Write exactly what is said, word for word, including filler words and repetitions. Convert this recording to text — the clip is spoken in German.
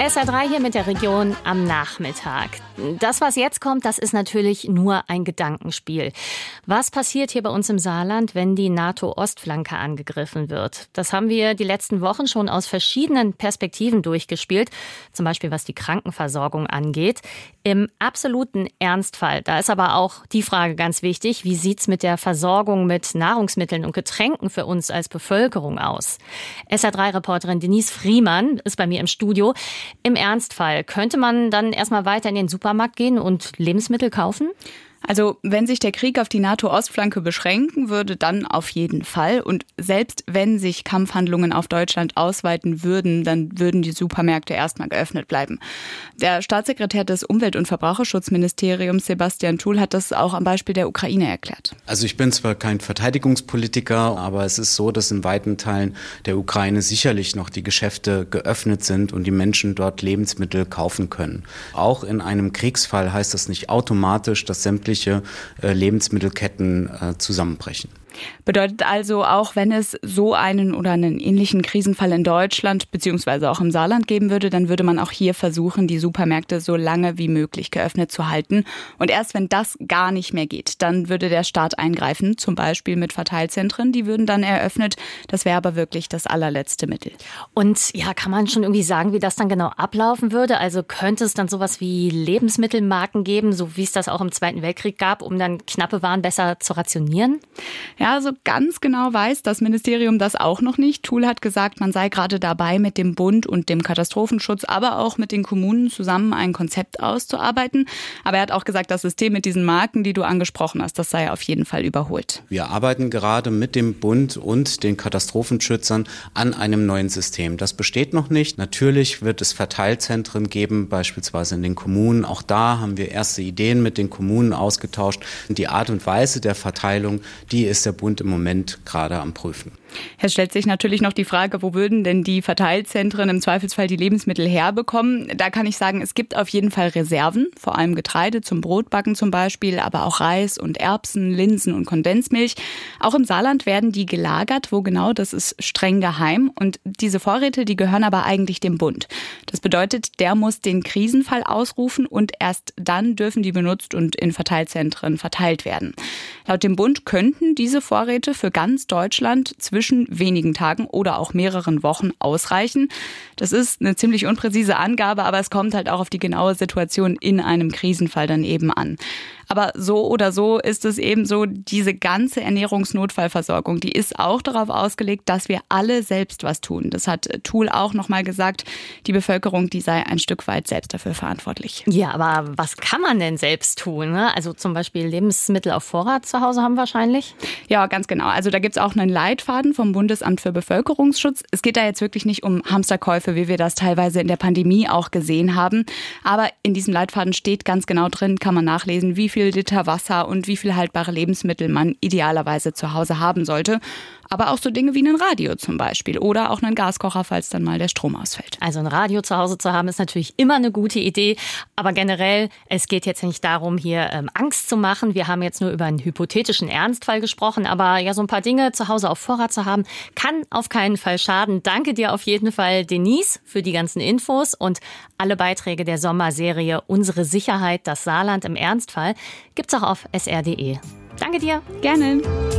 S R drei hier mit der Region am Nachmittag. Das, was jetzt kommt, das ist natürlich nur ein Gedankenspiel. Was passiert hier bei uns im Saarland, wenn die NATO-Ostflanke angegriffen wird? Das haben wir die letzten Wochen schon aus verschiedenen Perspektiven durchgespielt. Zum Beispiel was die Krankenversorgung angeht. Im absoluten Ernstfall, da ist aber auch die Frage ganz wichtig, wie sieht's mit der Versorgung mit Nahrungsmitteln und Getränken für uns als Bevölkerung aus? S R drei Reporterin Denise Friemann ist bei mir im Studio. Im Ernstfall, könnte man dann erstmal weiter in den Supermarkt gehen und Lebensmittel kaufen? Also wenn sich der Krieg auf die NATO-Ostflanke beschränken würde, dann auf jeden Fall. Und selbst wenn sich Kampfhandlungen auf Deutschland ausweiten würden, dann würden die Supermärkte erstmal geöffnet bleiben. Der Staatssekretär des Umwelt- und Verbraucherschutzministeriums, Sebastian Thul, hat das auch am Beispiel der Ukraine erklärt. Also ich bin zwar kein Verteidigungspolitiker, aber es ist so, dass in weiten Teilen der Ukraine sicherlich noch die Geschäfte geöffnet sind und die Menschen dort Lebensmittel kaufen können. Auch in einem Kriegsfall heißt das nicht automatisch, dass sämtliche Lebensmittelketten zusammenbrechen. Bedeutet also, auch wenn es so einen oder einen ähnlichen Krisenfall in Deutschland beziehungsweise auch im Saarland geben würde, dann würde man auch hier versuchen, die Supermärkte so lange wie möglich geöffnet zu halten. Und erst wenn das gar nicht mehr geht, dann würde der Staat eingreifen, zum Beispiel mit Verteilzentren. Die würden dann eröffnet. Das wäre aber wirklich das allerletzte Mittel. Und ja, kann man schon irgendwie sagen, wie das dann genau ablaufen würde? Also könnte es dann sowas wie Lebensmittelmarken geben, so wie es das auch im Zweiten Weltkrieg gab, um dann knappe Waren besser zu rationieren? Ja, also ganz genau weiß das Ministerium das auch noch nicht. Thul hat gesagt, man sei gerade dabei, mit dem Bund und dem Katastrophenschutz, aber auch mit den Kommunen zusammen ein Konzept auszuarbeiten. Aber er hat auch gesagt, das System mit diesen Marken, die du angesprochen hast, das sei auf jeden Fall überholt. Wir arbeiten gerade mit dem Bund und den Katastrophenschützern an einem neuen System. Das besteht noch nicht. Natürlich wird es Verteilzentren geben, beispielsweise in den Kommunen. Auch da haben wir erste Ideen mit den Kommunen ausgetauscht. Die Art und Weise der Verteilung, die ist der Bund im Moment gerade am Prüfen. Es stellt sich natürlich noch die Frage, wo würden denn die Verteilzentren im Zweifelsfall die Lebensmittel herbekommen? Da kann ich sagen, es gibt auf jeden Fall Reserven, vor allem Getreide zum Brotbacken zum Beispiel, aber auch Reis und Erbsen, Linsen und Kondensmilch. Auch im Saarland werden die gelagert. Wo genau, das ist streng geheim. Und diese Vorräte, die gehören aber eigentlich dem Bund. Das bedeutet, der muss den Krisenfall ausrufen und erst dann dürfen die benutzt und in Verteilzentren verteilt werden. Laut dem Bund könnten diese Vorräte für ganz Deutschland zwischen wenigen Tagen oder auch mehreren Wochen ausreichen. Das ist eine ziemlich unpräzise Angabe, aber es kommt halt auch auf die genaue Situation in einem Krisenfall dann eben an. Aber so oder so ist es eben so, diese ganze Ernährungsnotfallversorgung, die ist auch darauf ausgelegt, dass wir alle selbst was tun. Das hat Thul auch nochmal gesagt. Die Bevölkerung, die sei ein Stück weit selbst dafür verantwortlich. Ja, aber was kann man denn selbst tun? Ne? Also zum Beispiel Lebensmittel auf Vorrat zu Hause haben wahrscheinlich? Ja, ganz genau. Also da gibt's auch einen Leitfaden vom Bundesamt für Bevölkerungsschutz. Es geht da jetzt wirklich nicht um Hamsterkäufe, wie wir das teilweise in der Pandemie auch gesehen haben. Aber in diesem Leitfaden steht ganz genau drin, kann man nachlesen, wie viel Liter Wasser und wie viel haltbare Lebensmittel man idealerweise zu Hause haben sollte. Aber auch so Dinge wie ein Radio zum Beispiel oder auch einen Gaskocher, falls dann mal der Strom ausfällt. Also ein Radio zu Hause zu haben, ist natürlich immer eine gute Idee. Aber generell, es geht jetzt nicht darum, hier ähm, Angst zu machen. Wir haben jetzt nur über einen hypothetischen Ernstfall gesprochen. Aber ja, so ein paar Dinge zu Hause auf Vorrat zu haben, kann auf keinen Fall schaden. Danke dir auf jeden Fall, Denise, für die ganzen Infos und alle Beiträge der Sommerserie Unsere Sicherheit, das Saarland im Ernstfall gibt's auch auf S R punkt de. Danke dir. Gerne.